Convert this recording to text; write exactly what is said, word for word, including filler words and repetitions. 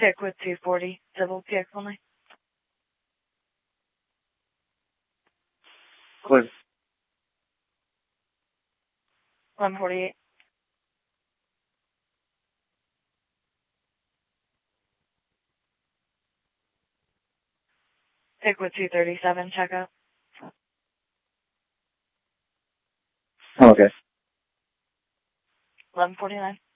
Pick with two forty, double P X only. Clear. one forty-eight. Pick with two thirty-seven, check out. Okay. eleven forty-nine.